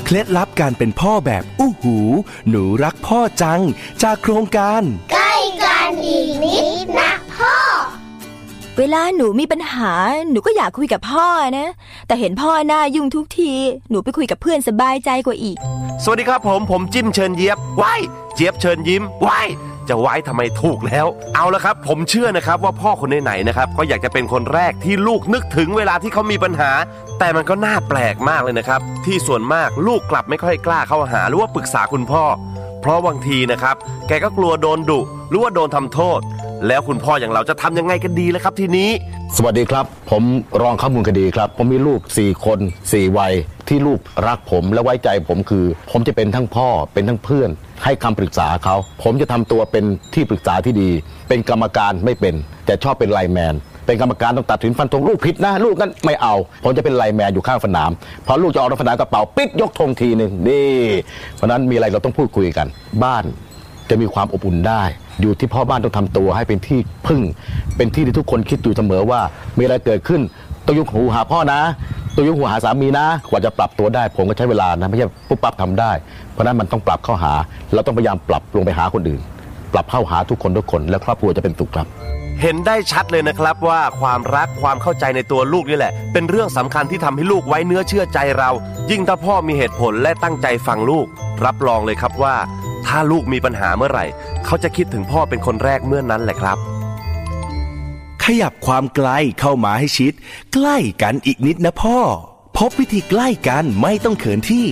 เคล็ดลับการเป็นพ่อแบบอู้หูหนูรักพ่อจังจากโครงการใกล้กันอีกนิดนะพ่อเวลาหนูมีปัญหาหนูก็อยากคุยกับพ่อนะแต่เห็นพ่อหน้ายุ่งทุกทีหนูไปคุยกับเพื่อนสบายใจกว่าอีกสวัสดีครับผมจิ้มเชิญเจี๊ยบว้ายเจี๊ยบเชิญยิ้มว้ายจะไว้ทำไมถูกแล้วเอาละครับผมเชื่อนะครับว่าพ่อคนไหนๆนะครับก็อยากจะเป็นคนแรกที่ลูกนึกถึงเวลาที่เขามีปัญหาแต่มันก็น่าแปลกมากเลยนะครับที่ส่วนมากลูกกลับไม่ค่อยกล้าเข้าหาหรือว่าปรึกษาคุณพ่อเพราะบางทีนะครับแกก็กลัวโดนดุหรือว่าโดนทำโทษแล้วคุณพ่ออย่างเราจะทำยังไงกันดีล่ะครับทีนี้สวัสดีครับผมรองข้อมูลคดีครับผมมีลูก4คน4วัยที่ลูกรักผมและไว้ใจผมคือผมจะเป็นทั้งพ่อเป็นทั้งเพื่อนให้คำปรึกษาเขาผมจะทำตัวเป็นที่ปรึกษาที่ดีเป็นกรรมการไม่เป็นแต่ชอบเป็นไลน์แมนเป็นกรรมการต้องตัดสินฟันธงลูกผิดนะลูกนั้นไม่เอาผมจะเป็นไลน์แมนอยู่ข้างสนามพอลูกจะออกสนามกระเป๋าปิดยกธงทีนึงนี่เพราะนั้นมีอะไรเราต้องพูดคุยกันบ้านจะมีความอบอุ่นได้อยู่ที่พ่อบ้านต้องทำตัวให้เป็นที่พึ่งเป็นที่ที่ทุกคนคิดอยู่เสมอว่ามีอะไรเกิดขึ้นต้องยกหูหาพ่อนะต้องยกหูหาสามีนะกว่าจะปรับตัวได้ผมก็ใช้เวลานะไม่ใช่ปุ๊บปั๊บทำได้เพราะนั้นมันต้องปรับเข้าหาเราต้องพยายามปรับลงไปหาคนอื่นปรับเข้าหาทุกคนและครอบครัวจะเป็นสุขครับเห็นได้ชัดเลยนะครับว่าความรักความเข้าใจในตัวลูกนี่แหละเป็นเรื่องสำคัญที่ทำให้ลูกไว้เนื้อเชื่อใจเรายิ่งถ้าพ่อมีเหตุผลและตั้งใจฟังลูกรับรองเลยครับว่าถ้าลูกมีปัญหาเมื่อไหร่เขาจะคิดถึงพ่อเป็นคนแรกเมื่อนั้นแหละครับขยับความไกลเข้ามาให้ชิดใกล้กันอีกนิดนะพ่อพบวิธีใกล้กันไม่ต้องเขินที่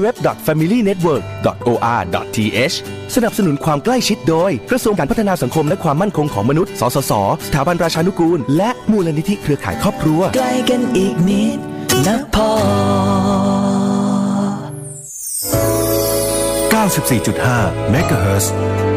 www.familynetwork.or.th สนับสนุนความใกล้ชิดโดยกระทรวงการพัฒนาสังคมและความมั่นคงของมนุษย์สสส.สถาบันราชานุกูลและมูลนิธิเครือข่ายครอบครัวใกล้กันอีกนิดนะพ่อ 94.5 เมกะเฮิรตซ์